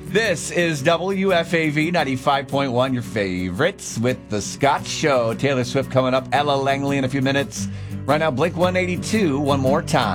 This is WFAV 95.1, your favorites with The Scott Show. Taylor Swift coming up, Ella Langley in a few minutes. Right now, Blink 182, one more time.